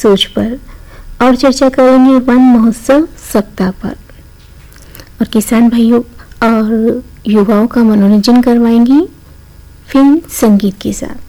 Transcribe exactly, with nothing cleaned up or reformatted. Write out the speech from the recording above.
सोच पर और चर्चा करेंगे वन महोत्सव सप्ताह पर, और किसान भाइयों और युवाओं का मनोरंजन करवाएंगी फिल्म संगीत के साथ।